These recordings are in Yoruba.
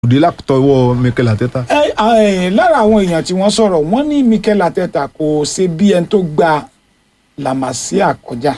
òde látọwọ́ Mikel Arteta. lára àwọn èèyàn tí wọ́n sọ̀rọ̀ wọ́n ní Mikel Arteta kò ṣe bí ẹni tó gba La Masia kọjá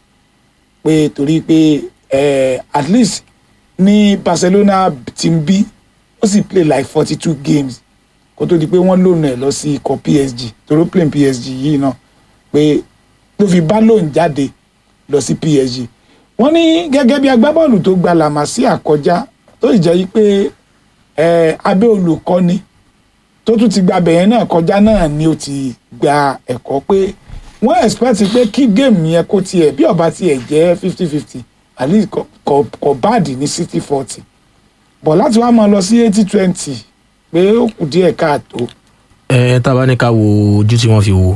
pé torí pé at least ní Barcelona team B ó sì play like 42 games kó tó di pé wọ́n lóun ẹ̀ lọ sí ikọ̀ PSG torí play PSG yìí náà pé ló fi bá lóun jáde lọ sí PSG. Wọ́n ní gẹ́gẹ́ bí agbábọ́ọ̀lù tó gba La Masia kọjá tó sì jẹ́ pé abẹ́ olùkọ́ni tó tún ti gba bẹ̀yẹn náà kọjá náà ni ó ti gba ẹ̀kọ́ pé wọ́n expect pé kí géèmù yẹn kó tiẹ̀ bí ọba tiẹ̀ jẹ́ 50-50 at least kò báàdì ní 60-40 bọ̀ láti wá máa lọ sí 80-20 pé ó kù díẹ̀ káàtó. tá a bá ní ká wo ojú tí wọ́n fi wo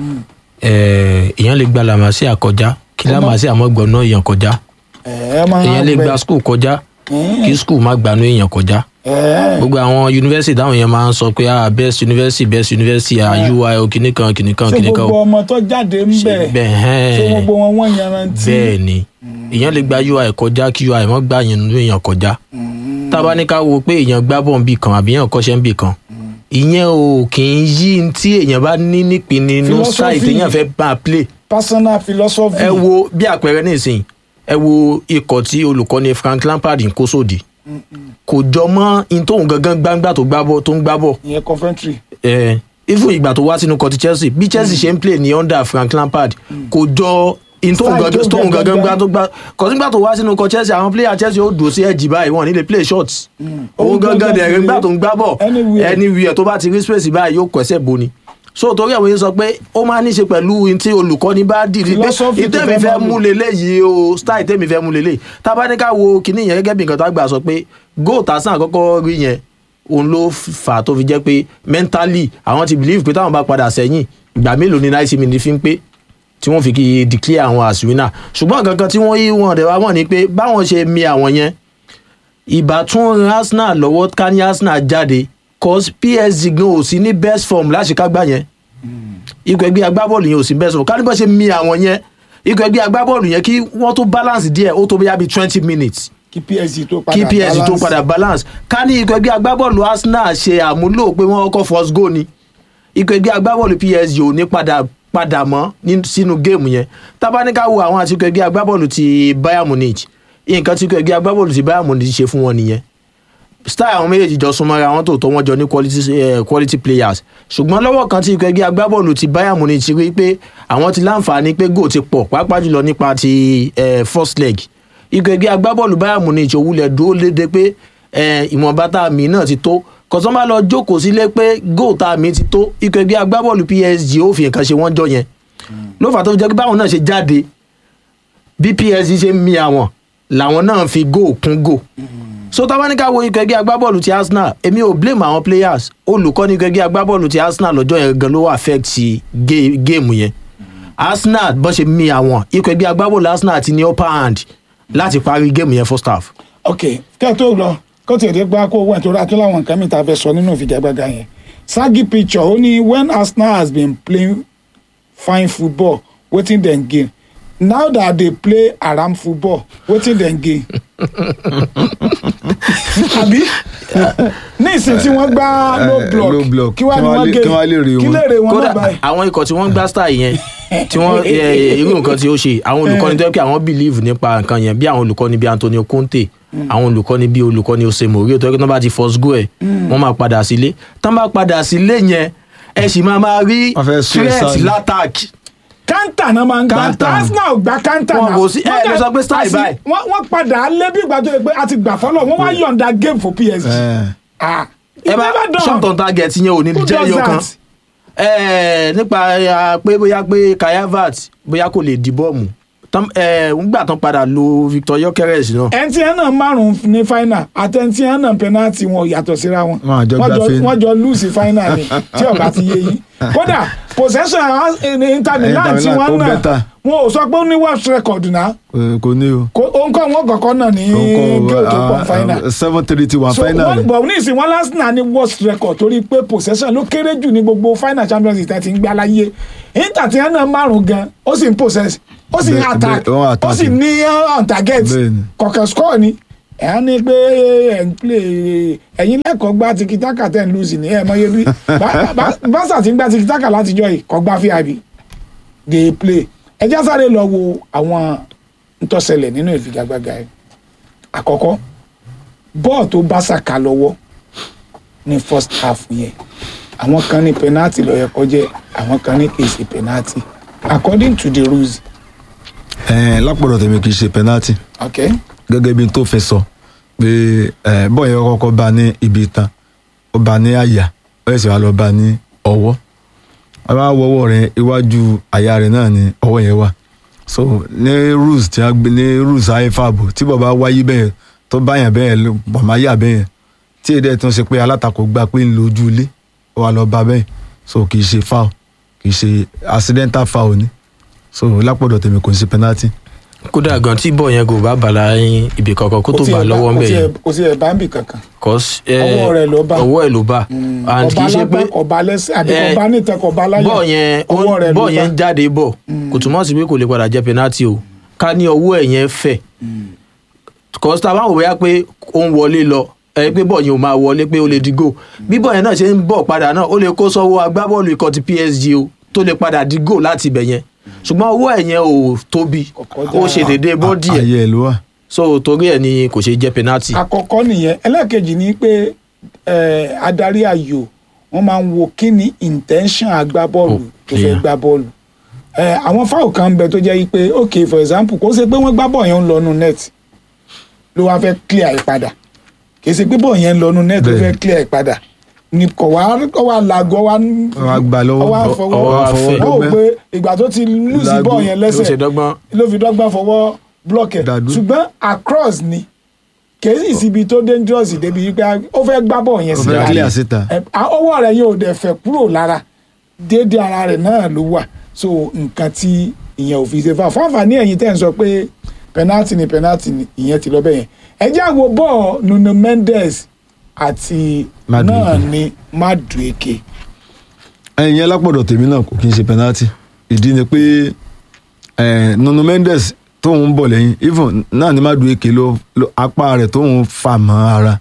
èèyàn lè gba La Masia kọjá kí La Masia mọ́ gbọ́nà èèyàn kọjá èèyàn lè gba school kọjá kí school má gbanú èèyàn kọjá gbogbo àwọn yunifásitì táwọn èèyàn máa ń sọ pé best university UI kìnìkan. ṣé gbogbo ọmọ tó jáde ń bẹ̀ ṣé gbogbo wọn yanrantí. bẹ́ẹ̀ ni èèyàn lè gba UI kọjá kí UI mọ́ gbà yẹn nínú èèyàn kọjá tá a bá ní ká wo pé èèyàn gbá bọ̀ nbì kan àbí èèyàn kọ́ṣẹ́ nbì kan ìyẹn ò kì í yí tí èèyàn bá ní nípìnlẹ̀ nínú site èèyàn fẹ́ bá play. personal philosophy. ẹ wo bí àpẹẹrẹ nísìnyí ẹ wo ikọ̀ tí olùkọ́ni Frank Lampard ń kó sódì kò jọ mọ́ in tóun gangan gbangba tó ń gbá bọ̀. ìyẹn Coventry. even ìgbà tó wá sínú kọtí Chelsea bí Chelsea ṣe ń play ní under Frank Lampard kò jọ in tóun gangan gbá tó gbá kọtígbà tó wá sínú kọ Chelsea àwọn player Chelsea ó dùn sí ẹ̀jì báyìí wọn ní lè play shots òun gangan dẹ̀rẹ̀ gbà tó ń gbá bọ̀ anywhere tó bá ti rí space báyìí yóò kẹsẹ̀ boni so torí àwọn yẹn sọ pé ó máa ní í ṣe pẹ̀lú tí olùkọ́ni bá dìrì pé ìtẹ́mi fẹ́ mú lélẹ̀ yìí o style ìtẹ́mi fẹ́ mú lélẹ̀ tá a bá ní ká wo kinní yẹn gẹ́gẹ́ bí nǹkan tó gbà sọ pé goal tásán àkọ́kọ́ rí yẹn òun ló fà tó fi jẹ́ pé mentally àwọn ti believe pé táwọn bá padà sẹ́yìn ìgbà mélòó ni 90 minutes fi ń pé tí wọ́n fi kí declare àwọn as winner ṣùgbọ́n kankan tí wọ́n yí wọn dẹ̀ wá wọ́n ni pé báwọn ṣe mi àwọn yẹn ìbátún Arsenal lọ́wọ́ ká ní Arsenal jáde cause PSG gan ò sí ní best form láṣekágbá yẹn ikọ̀ ẹgbẹ́ agbábọ́ọ̀lù yẹn ò sí best form ká ní bọ́ ṣe mi àwọn yẹn ikọ̀ ẹgbẹ́ agbábọ́ọ̀lù yẹn kí wọ́n tó balance díẹ̀ ó tó bóyá bí 20 minutes kí PSG tó padà balance ká ní ikọ̀ ẹgbẹ́ agbábọ́ọ̀lù Arsenal ṣe àmúlò pé wọ́n kọ́ first goal ni ikọ̀ ẹgbẹ́ agbábọ́ọ̀lù PSG ò ní padà mọ́ sínú géèmù yẹn tá bá ní ká wo àwọn àti ikọ̀ ẹgbẹ́ agbábọ́ọ̀lù ti Bayern Munich nǹkan tí ikọ̀ ẹgbẹ́ agbábọ́ọ̀lù ti Bayern Munich ṣe fún wọn nìyẹn style àwọn méjèèjì jọ súnmọ́ra wọn tó wọ́n jọ ní quality players ṣùgbọ́n lọ́wọ́ kan tí ikọ̀ ẹgbẹ́ agbábọ́ọ̀lù ti Bayern Munich rí pé àwọn ti láǹfààní pé goal ti pọ̀ pàápàá jùlọ nípa ti first leg ikọ̀ ẹgbẹ́ agbábọ́ọ̀lù Bayern Munich òwúlẹ̀ dúró léde pé ìwọ̀nba tá a mì náà ti tó kọ̀sán bá lọ jókòó sílé pé goal tá a mì ti tó ikọ̀ ẹgbẹ́ agbábọ́ọ̀lù PSG ó fi nǹkan ṣe wọ́n jọ yẹn ló fà tó fi jẹ́ pé báwọn náà ṣe jáde bí PSG ṣe ń mi àwọn làwọn náà fi goal kún goal so tá bá ní ká wo ikọ̀ ẹgbẹ́ agbábọ́ọ̀lù ti Arsenal èmi ò blame àwọn players olùkọ́ni ikọ̀ ẹgbẹ́ agbábọ́ọ̀lù ti Arsenal lọ́jọ́ yẹn gan ló affect géèmù yẹn Arsenal bọ́n ṣe mi àwọn ikọ̀ ẹgbẹ́ agbábọ́ọ̀lù Arsenal ti ní upper hand láti parí géèmù yẹn first half. ok kẹ́ tó lọ kó tiẹ̀ dé gbá kó wẹ̀ tó rà tó láwọn nǹkan mi ta fẹ́ sọ nínú ìfigagbága yẹn Sagi picture ó ní when Arsenal has been playing fine football wetin dem gain now that they play haram football wetin dem gain àbí ní ìsìn tí wọ́n gbá low block kí wàá ní wọ́n gain kí lè rè wọ́n náà báyìí. àwọn ikọ̀ tí wọ́n gbá star yẹn tí wọ́n irú nǹkan tí ó ṣe àwọn olùkọ́ni tó yẹ kí àwọn believe nípa nǹkan yẹn bí àwọn olùkọ́ni bí Antonio Conte àwọn olùkọ́ni bí olùkọ́ni Jose Mourinho tó yẹ kí wọ́n bá ti first goal ẹ̀ wọ́n máa padà sílé tán bá padà sílé yẹn ẹ sì máa rí threat l'attack kántà náà máa ń gbà Arsenal gba kántà náà wọn kò sí ẹ lè sọ pé style báyìí wọ́n padà lé bí ìgbà tó yẹ pé a ti gbà fọlọ wọ́n wá yọ̀ǹda game for PSG. ẹ bá shot on target yẹn ò ní jẹ́ yọ kan nípa pé bóyá pé Kai Havertz bóyá kò lè di bọ́ọ̀mù ngbà tán padà lo Victor Gyökeres náà. ẹntì ẹ̀ náà márùn-ún ní final àtẹ̀ntì ẹ̀ náà penalty wọn yàtọ̀ síra wọn wọ́n jọ lose final ni tí ọ̀gá ti yé yín kódà possession Inter Milan tí wọ́n náà wọn ò sọ pé ó ní world record náà. kò ní o. nǹkan wọn kọ̀ọ̀kan náà ní goal tó pọ̀ final. 7-3 ti wà final. so bọ̀ ní ìsìn wọn Arsenal ní world record torí pé possession ló kéré jù ní gbogbo final Champions League ti ń gbá láyé Inter tí wọn náà márùn gan ó sì ń possess ó sì ń attack ó sì ní on target kọ̀ọ̀kan score ni ẹ̀ á ní pé ẹ̀ ń play ẹ̀yin lẹ́kọ̀ọ́ gbá tiki-taka tẹ̀ ń lùsì ní ẹ̀ mọ́yé bí Barca ti ń gbá tiki-taka látijọ́ yìí kọ́ gbá fíàbí gay play ẹjá sáré lọ wo àwọn ntọ́sẹ̀lẹ̀ nínú ìfigagbága yìí àkọ́kọ́ bọ́ọ̀ tó Barca ká lọ́wọ́ ní first half yẹn àwọn kan ní penalty ló yẹ kó jẹ́ àwọn kan ní kì í ṣe penalty according to the rules. lápọ̀dọ̀ tèmi kì í ṣe penalty Okay. gẹ́gẹ́ bí n tó fẹ́ sọ pé bọ́ọ̀ yẹn kọ́kọ́ bá ní ibi ìtàn ó bá ní àyà ó yẹ sì wá lọ bá ní ọwọ́ wọ́n bá wọ́wọ́ rẹ̀ iwájú àyà rẹ̀ náà ni ọwọ́ yẹn wà so ní rules tí a gbé ní rules ifab tí bọ̀ bá wáyé bẹ́ẹ̀ tó báyàn bẹ́ẹ̀ bọ̀ máa yà bẹ́ẹ̀ tí èdè tó ń ṣe pé alátakò gbà pé ń lo ojú ilé ó wà lọ bá bẹ́ẹ̀ so kì í ṣe foul kì í ṣe accidental foul ni so lápọ̀dọ̀ tèmi kò ní ṣe penalty. kódà gan tí bọ̀ yẹn kò bá bàlá ibi kankan kó tó bá lọ́wọ́ ń bẹ̀ yẹn kò sí ẹ̀ bá ń bì kankan ọwọ́ rẹ̀ ló bá ọwọ́ ẹ̀ ló bá and kì í ṣe pé ọba lẹ́sẹ̀ àbí ọba nítan ọba láyà bọ̀ yẹn jáde bọ̀ kò túmọ̀ sí pé kò lè padà jẹ́ penalty o ká ní ọwọ́ ẹ̀ yẹn fẹ̀ kọ́sítà báwo bóyá pé ó ń wọlé lọ pé bọ̀ yẹn ò máa wọlé pé ó lè di goal bí bọ̀ yẹn náà ṣe ń bọ̀ padà náà ó lè kó sọ́wọ́ agbábọ́ọ̀lù ikọ̀ ti PSG o tó lè padà di goal láti ibẹ̀ yẹn ṣùgbọ́n owó ẹ̀ yẹn ò tóbi ó ṣe déédéé bọ́dì ẹ̀ ayé ẹ̀ ló wà. so torí ẹ̀ ni kò ṣe jẹ́ penalty. àkọ́kọ́ nìyẹn ẹlẹ́ẹ̀kejì ni pé adarí ayò wọ́n máa ń wo kí ni intention agbábọ́ọ̀lù tó fẹ́ gbá bọ́ọ̀lù àwọn fáwọn kan ń bẹ tó jẹ́ pé ok for example kó ṣe pé wọ́n gbá bọ́ọ̀ yẹn ń lọ́nu net ló wá fẹ́ clear ẹ̀ padà kì í ṣe pé bọ́ọ̀ yẹn ń lọ́nu net ló fẹ́ clear ẹ̀ padà ni kò wá làgọ́ wá gbà lọ́wọ́ fọwọ́ ó pé ìgbà tó ti lùsì bọ́ọ̀ yẹn lẹ́sẹ̀ ló fi dọ́gbọ́n fọwọ́ block ẹ̀ ṣùgbọ́n across ni kèésì síbi tó dangerous débi wípé ó fẹ́ gbá bọ́ọ̀ yẹn síta ọwọ́ rẹ̀ yóò dẹ̀ fẹ́ kúrò lára déédéé ara rẹ̀ náà ló wà so nǹkan tí ìyẹn ò fi ṣe fà fáfà ní ẹ̀yìn tẹ́ ń sọ pé penalty ni ìyẹn ti lọ bẹ́ẹ̀ yẹn ẹ jẹ́ àwo bọ́ọ̀ Nuno Mendes àti náà ni Madueke. ẹ̀yìn alápọ̀dọ̀ tèmi náà kò kí n ṣe penalty ìdí ni pé Nuno Mendes tóun bọ̀ lẹ́yìn even náà ni Madueke ló apá rẹ̀ tóun fà mọ́ ara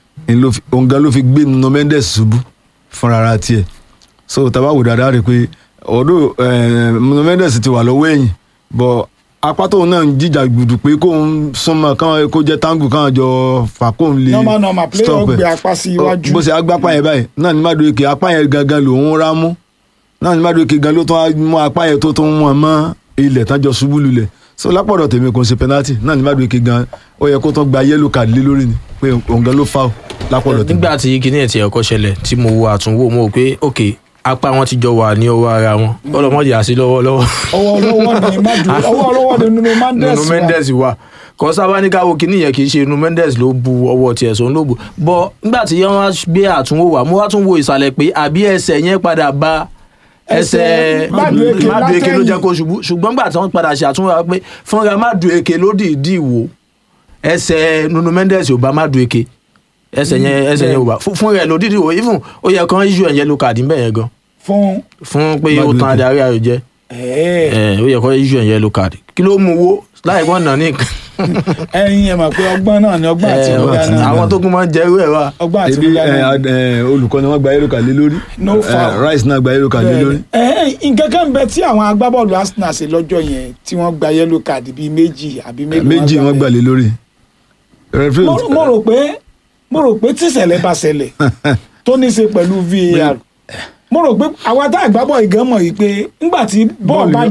òun gan ló fi gbé Nuno Mendes ṣubú fúnra ara tiẹ̀ so tá bá wò dáadáa rẹ̀ pé ọ̀dọ̀ Nuno Mendes ti wà lọ́wọ́ ẹ̀yìn bọ̀ apá tóun náà ń jíjà gbùdù pé kóun súnmọ́ káwọn kó jẹ́ táǹgù káwọn jọ fà kóun lè stop ẹ̀ bó ṣe agbápá yẹn báyìí náà ni Madueke apá yẹn gangan lòun rá mú náà ni Madueke gan ló tún mú apá yẹn tó tún wọn mọ́ ilẹ̀ tán jọ ṣubú lulẹ̀ so lápọ̀dọ̀ tèmi kò ń ṣe penalty náà ni Madueke gan ó yẹ kó tún gba yellow card lé lórí ni pé òun gan ló foul lápọ̀dọ̀ tèmi. nígbà tí kinní ẹ̀ ti ẹ̀kọ́ ṣẹlẹ̀ tí mo wo àtúnwò mo rò pé ok apá wọn ti jọ wà ní ọwọ́ ara wọn ọlọmọdé àti lọ́wọ́lọ́wọ́. ọwọ́ lọ́wọ́ ni Nuno Mendes wà kò sábà ní káwọ́ kinní yẹn kì í ṣe Nuno Mendes ló bu ọwọ́ tiẹ̀ sọ ló bu bọ́ nígbà tí wọ́n gbé àtúnwò wá mo wá tún wo ìsàlẹ̀ pé àbí ẹsẹ̀ yẹn padà bá ẹsẹ̀ Madueke ló jẹ́ kó ṣubú ṣùgbọ́n nígbà tí wọ́n padà ṣe àtúnwò wá pé fúnra Madueke ló dìídì wò ẹsẹ̀ Nuno Mendes ò bá Madueke ẹsẹ̀ yẹn ò bá fún rẹ̀ ló dìídì wò even ó yẹ kán issue ẹ̀ yellow card ńbẹ̀ yẹn gan fún pé ó tan adarí ayò jẹ́ ó yẹ kán issue ẹ̀ yellow card kí ló mú wo láì wọ́n nà ní. ẹ̀yin ẹ̀ mọ̀ pé ọgbọ́n náà ni ọgbọ́n àti ìmúdá náà. àwọn tó kún máa ń jẹ irú ẹ̀ wá. ọgbọ́n àti ìmúdá náà. olùkọ́ ni wọ́n gba yellow card lé lórí. no foul. Rice náà gba yellow card lé lórí. nǹkan kan bẹ tí àwọn agbábọ́ọ̀lù Arsenal ṣe lọ́jọ́ yẹn tí wọ́n gba yellow card bíi méjì àbí méjì wọ́n gbà lé lórí. mo rò pé tíṣẹ̀lẹ̀ bá ṣẹlẹ̀ tó ní í ṣe pẹ̀lú VAR mo rò pé àwa tá àgbábọ̀ ìgán mọ̀ yìí pé ńgbà tí bọ́ọ̀ bá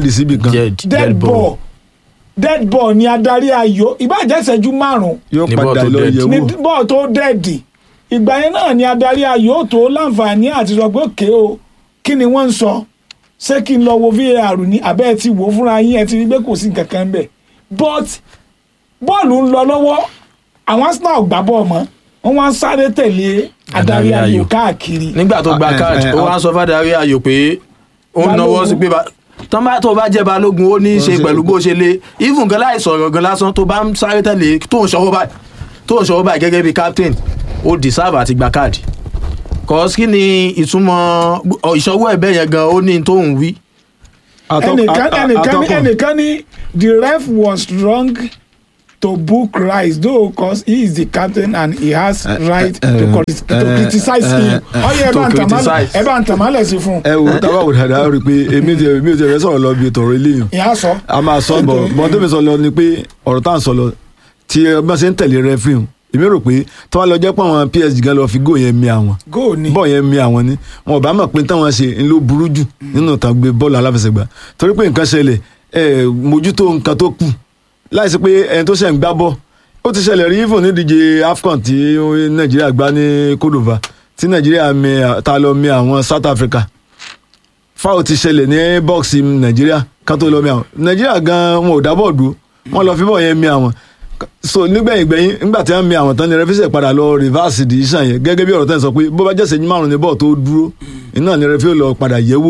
dead ball ni adarí ayò ìbájẹ́ ìṣẹ́jú márùn-ún yóò padà lọ yẹ̀wò ní bọ́ọ̀ tó dẹ́ẹ̀dì ìgbà yẹn náà ni adarí ayò tó láǹfààní àti sọ pé òkè o kí ni wọ́n ń sọ ṣé kí n lọ wo VAR ní abẹ́ ẹ ti wò ó fúnra yín ẹ ti rí pé kò sí nǹkan kan bẹ̀ but bọ́ọ̀lù ń lọ lọ́wọ́ àwọn Arsenal gbá bọ́ọ̀ mọ́ wọ́n wá ń sáré tẹ̀lé adarí ayò káàkiri. nígbà tó gba káàdì ó wá ń sọ fádàrí ayò pé ó ń náwó sí pé tó bá jẹ́ balógun ó ní í ṣe pẹ̀lú bó ṣe lé even gan láì sọ̀rọ̀ gan lásán tó bá ń sáré tẹ̀lé tó ń ṣọwọ́ báyìí gẹ́gẹ́ bí captain ó deserve àti gba káàdì cause kí ni ìtumọ̀ ìṣọwọ́ ẹ̀bẹ̀ yẹn gan ó ní tó ń wí. ẹnìkan ní the ref was wrong to book Rice though because he is the captain and he has right to criticize him. Ọyẹ ẹ bá ń tàmálẹ̀ sí fún. ẹ wo tábà wò dáadáa rí i pé èmi ò ti rẹ sọ̀rọ̀ lọ bí ètò ọ̀rọ̀ eléyìí. ìyá sọ. a máa sọ bọ̀ tó mi sọ lọ ni pé ọ̀rọ̀ tá à ń sọ lọ tí ẹ bá ṣe ń tẹ̀lé referee èmi rò pé tó wá lọ jẹ́ pé àwọn PSG gan lọ fi góò yẹn mi àwọn bọ́ọ̀ yẹn mi àwọn ni wọn ò bá mọ̀ pé táwọn ṣe ń ló burú jù nínú ìtàn gbé bọ́ọ̀lù aláfẹsẹ̀gbá torí pé nǹkan ṣẹlẹ̀ mójútó nǹkan tó kù láìsí pé ẹni tó ṣẹ̀ ń gbá bọ́ ó ti ṣẹlẹ̀ rí fún nídíje AFCON tí Nàìjíríà gbá ní Côte d'Ivoire tí Nàìjíríà ta lọ mi àwọn South Africa fáwọn ti ṣẹlẹ̀ ní bọ́ọ̀sì Nàìjíríà kan tó lọ mi àwọn Nàìjíríà gan wọn ò dábọ̀ dúró wọn lọ fi bọ́ọ̀ yẹn mi àwọn so nígbẹ̀yìn nígbà tí wọ́n mi àwọn tán ni rẹ́fíṣẹ̀ padà lọ reverse decision yẹn gẹ́gẹ́ bí ọ̀rọ̀ tẹ́ ń sọ pé bó bá jẹ́sẹ̀ ní márùn-ún ní bọ́ọ̀ tó dúró iná ni rẹ́fíṣẹ̀ lọ padà yẹ̀wò.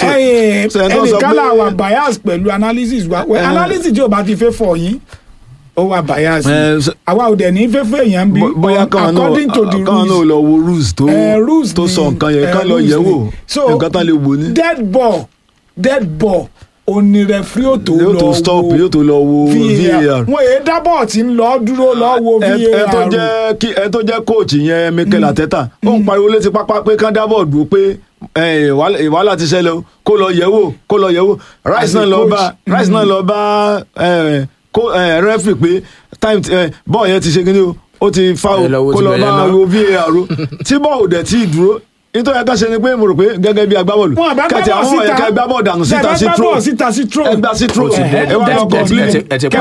ẹnìkan là wà bias pẹ̀lú analysis wa analysis tí o bá ti fẹ́ fọ yín ó wà bias àwa ò dẹ̀ ní fẹ́fẹ́ èèyàn bí according to the rules káwọn náà lọ wo rules tó sọ nǹkan yẹn ká lọ yẹ̀wò nǹkan tán lè wò ní. dead ball òní rẹfúrí yóò tó lọ wo VAR. wọn èé dábọ̀ tí ń lọ dúró lọ wo VAR. ẹ tó jẹ́ coach yẹn Mikel Arteta ó ń pariwo létí pápá pé kán dábọ̀ dúró pé wàhálà ti ṣẹlẹ̀ kó lọ yẹ̀wò Rice náà lọ bá referee pé time bọ́ọ̀ yẹn ti ṣe kíní o ó ti foul kó lọ bá wo VAR tí bọ́ọ̀ dẹ̀ tí ì dúró nítorí ẹ̀ka ṣe ni pé mo rò pé gẹ́gẹ́ bí agbábọ́ọ̀lù kẹ́tì àwọn ọ̀yẹ́ ká gbá bọ́ọ̀ dànù síta sí tró ẹgbà sí tró ẹ wá lọ complain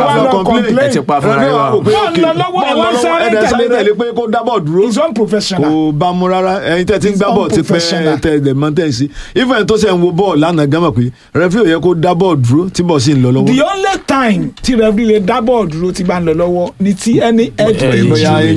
ẹ ti pa fúnra yín wa. bọ́ọ̀lù lọ́wọ́ ẹ̀dẹ̀ sáré tẹ̀lé pé kó dábọ̀ dúró he's unprofessional. kò bá mu rárá ẹ̀yin tẹ́ ti ń gbá bọ́ọ̀ ti pẹ́ tẹ̀ mọ́ tẹ̀ sí ifẹ̀ tó ṣe ń wo bọ́ọ̀ lánàá gánmọ̀ pé rẹ́fí ò yẹ kó dábọ̀ dúró tí bọ́ọ̀ sì ń lọ lọ́wọ́. the only time tí rẹ́fí lè dábọ̀ dúró tí bá ń lọ lọ́wọ́ ni ti any head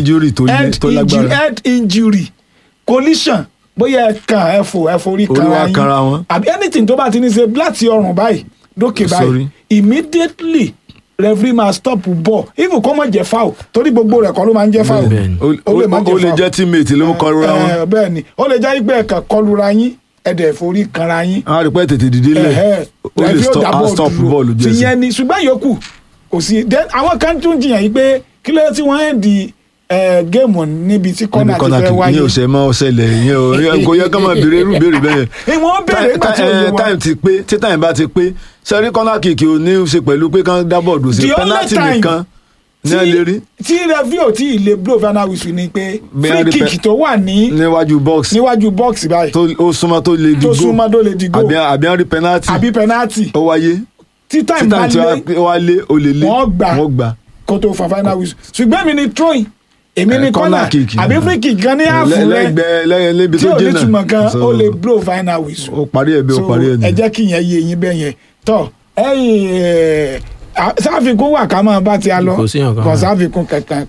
injury collision bóyá ẹforí kanra yín àbí anything tó bá ti ní ṣe láti ọrùn báyìí lókè báyìí immediately referee máa stop ball even kó má jẹ́ foul torí gbogbo rẹ̀ kọ́ ló máa ń jẹ́ foul ó lè jẹ́ teammate ló ń kọlura wọn. bẹ́ẹ̀ni ó lè jẹ́ pé ẹ̀ka kọlura yín ẹ̀dẹ̀ forí kanra yín. a rí pé tètè dìde lẹ̀ ó lè stop ball jẹ́ sí. tìyẹn ni ṣùgbọ́n yòókù kò sí àwọn kan tún jiyàn yìí pé kí ló tí wọ́n ń di géèmù níbi tí kọ́nà ti fẹ́ wáyé. ìyẹn ò ṣe máa ṣẹlẹ̀ ìyẹn kò yẹ ká máa béèrè irú béèrè bẹ́ẹ̀. ìwọ̀n béèrè nígbà tí ó yẹ wá. time ti pé tí time bá ti pé sẹ́rí kọ́nà kìkì ò ní í ṣe pẹ̀lú pé kán dábọ̀ dùn sí penalty nìkan ní ẹ lè rí. tí rẹ́fí ò tí ì lè blow final whistle ni pé free kick tó wà ní níwájú box báyìí ó súnmọ́ tó lè di goal àbí á rí penalty ó wáyé tí time bá lé wọ́n gbà kó tó fa final whistle ṣùgbẹ́ mi ni throwing èmi ní kọ́nà àbí free kick gan ní àfún rẹ tí ò ní túmọ̀ gan ó lè blow final whistle. ó parí ẹ̀ bí ó parí ẹ̀ ní. ẹ jẹ́ kí yẹn yé yín bẹ́ẹ̀ yẹn tọ́ ẹ̀yìn sáfikún wà ká máa bá ti a lọ kò sáfikún kankan.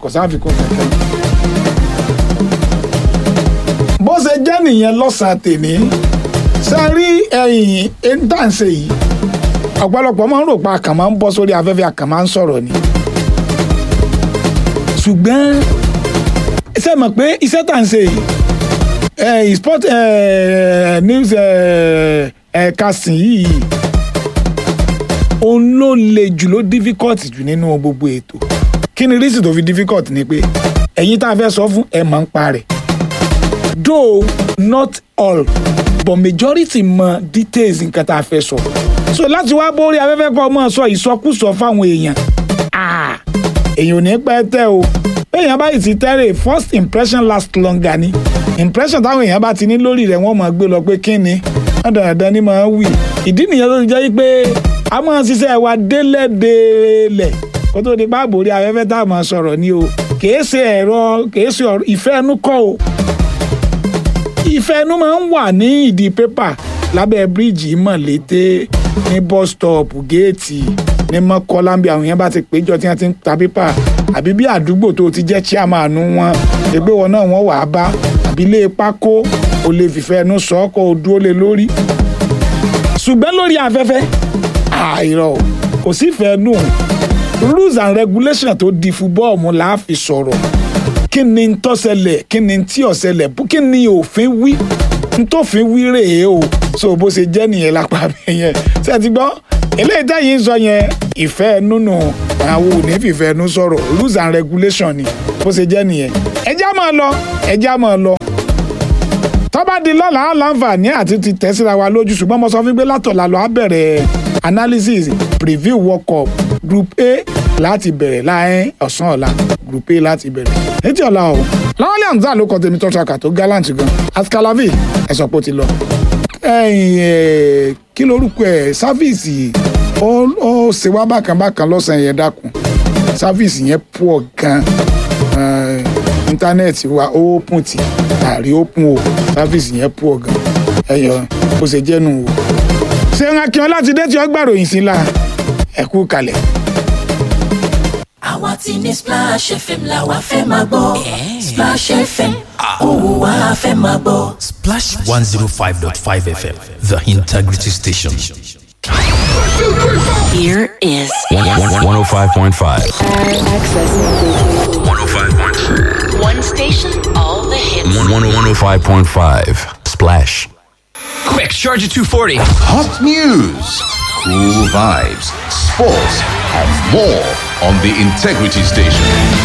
bó ṣe jẹ́ nìyẹn lọ́sàn-án tèmi sẹ́rí ẹ̀yìn intanṣe yìí ọ̀pọ̀lọpọ̀ máa ń rò pa àkàn máa ń bọ́ sórí afẹ́fẹ́ àkàn máa ń sọ̀rọ̀ ni ṣùgbọ́n ṣe mọ̀ pé iṣẹ́ tà ń ṣe yìí sport news casting yìí òun ló le jù ló difficult jù nínú gbogbo ètò kí ni reason tó fi difficult ni pé ẹ̀yin tá a fẹ́ sọ fún ẹ̀ máa ń pa rẹ̀ though not all but majority mọ details nǹkan tá a fẹ́ sọ so láti wá borí afẹ́fẹ́ kọ́ mọ́ sọ ìsọkúsọ fáwọn èèyàn èèyàn ò ní pẹ́ tẹ́ o èèyàn báyìí ti tẹ́rẹ̀ first impression last longer ni impression táwọn èèyàn bá ti ní lórí rẹ̀ wọ́n máa gbé lọ pé kí ni wọ́n dandan ni máa wí ìdí nìyẹn tó ti jẹ́ pé a máa ṣiṣẹ́ wa délẹ̀délẹ̀ kó tó di páàbò orí afẹ́fẹ́ tá a máa sọ̀rọ̀ ni o kìí ṣe ọ̀rọ̀ ìfẹ́ ẹnu kọ́ o ìfẹ́ ẹnu máa ń wà ní ìdí pépà lábẹ́ bíríìjì mọ̀lété ní bus stop géètì ní mọ́kọ́lá bí àwọn yẹn bá ti péjọ tí wọ́n ti ń ta pépà àbí bí àdúgbò tó ti jẹ́ chairman wọn ẹgbẹ́ wọn náà wọ́n wà á bá àbí ilé pákó o lè fìfẹ́ ẹnu sọ ọ́ kó o dúró lé lórí. ṣùgbọ́n lórí afẹ́fẹ́ àìrọ̀ kò sí ìfẹ́ nù rules and regulations tó di football mu là á fi sọ̀rọ̀ kí ni ń tó ṣẹlẹ̀ kí ni ń tí ò ṣẹlẹ̀ kí ni òfin wí ń tó fi wí rèé o so bó ṣe jẹ́ nìyẹn lápá mi yẹn ṣe ti gbọ́ eléyìí tẹ́yìn sọ yẹn ìfẹ́ nínú àwọn ò ní fìfẹ́ ẹnu sọ̀rọ̀ rules and regulation ni bó ṣe jẹ́ nìyẹn ẹjá máa lọ tọ́ba di lọ́la láǹfààní àti ti tẹ̀síra wa lójú ṣùgbọ́n mo sọ fún pé látọ̀la lọ á bẹ̀rẹ̀ analysis preview world cup group A láti bẹ̀rẹ̀ láàrin ọ̀sán ọ̀la group A láti bẹ̀rẹ̀ létí ọ̀la o Láwálé Hamzat ló kọ tèmi tọ́ṣàkà tó gallant gan askalavi ẹ̀sọ́ pé ó ti lọ kí lorúkọ ẹ̀ sáfíìsì ó ṣe wá bákan lọ́sàn-án yẹn dákun sáfíìsì yẹn pọ̀ gan íńtánẹ́ẹ̀tì wa ó open tì àrí open o sáfíìsì yẹn pọ̀ gan ẹ̀yọ bó ṣe jẹ́ nù o. ṣé ń akíyan láti dé tí ó gbàròyìn sí la ẹ kú kalẹ̀. àwa tí ní Splash FM la wa fẹ́ máa gbọ́ Splash FM òun wa fẹ́ máa gbọ́. Splash 105.5 FM, the integrity station. Here is 105.5. Access. 105.5. one station, all the hits. 105.5. Splash. Quick, charge at 240. Hot news, cool vibes, sports, and more on the Integrity Station.